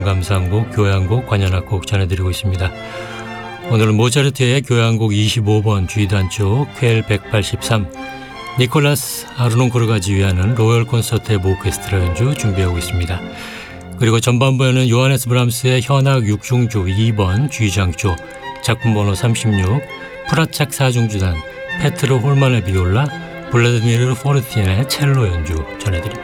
감상곡, 교향곡, 관현악곡 전해드리고 있습니다. 오늘은 모차르트의 교향곡 25번 G단조 퀘 183 니콜라스 아르논코르가 지휘하는 로열 콘서트의 오케스트라 연주 준비하고 있습니다. 그리고 전반부에는 요하네스 브람스의 현악 6중조 2번 G장조 작품 번호 36 프라착 4중주단 페트르 홀만의 비올라 블라디미르 포르틴의 첼로 연주 전해드립니다.